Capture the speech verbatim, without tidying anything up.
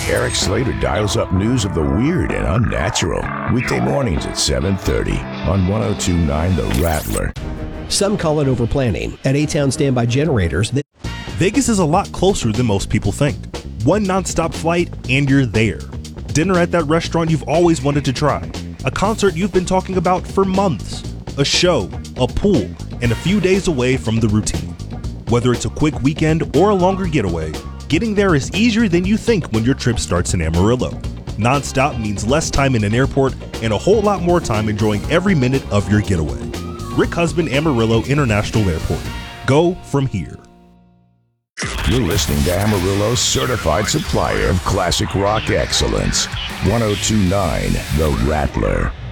Eric Slater dials up news of the weird and unnatural. Weekday mornings at seven thirty on one oh two point nine The Rattler. Some call it overplanning. At A-Town Standby Generators, they- Vegas is a lot closer than most people think. One nonstop flight and you're there. Dinner at that restaurant you've always wanted to try. A concert you've been talking about for months. A show, a pool, and a few days away from the routine. Whether it's a quick weekend or a longer getaway, getting there is easier than you think when your trip starts in Amarillo. Nonstop means less time in an airport and a whole lot more time enjoying every minute of your getaway. Rick Husband Amarillo International Airport. Go from here. You're listening to Amarillo's certified supplier of classic rock excellence. one oh two point nine The Rattler.